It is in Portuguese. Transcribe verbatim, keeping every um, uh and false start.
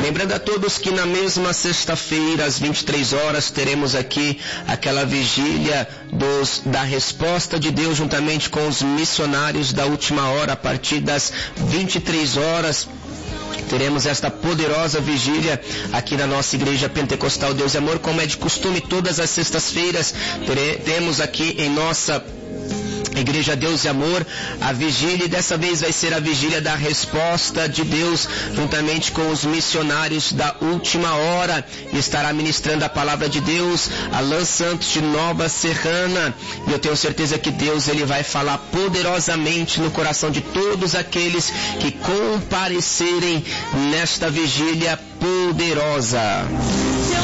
Lembrando a todos que na mesma sexta-feira, às vinte e três horas, teremos aqui aquela vigília dos, da resposta de Deus, juntamente com os missionários da última hora, a partir das vinte e três horas. Teremos esta poderosa vigília aqui na nossa Igreja Pentecostal Deus e Amor, como é de costume, todas as sextas-feiras temos aqui em nossa Igreja Deus e Amor a vigília, e dessa vez vai ser a vigília da resposta de Deus, juntamente com os missionários da última hora. Estará ministrando a palavra de Deus Alan Santos de Nova Serrana, e eu tenho certeza que Deus ele vai falar poderosamente no coração de todos aqueles que comparecerem nesta vigília poderosa.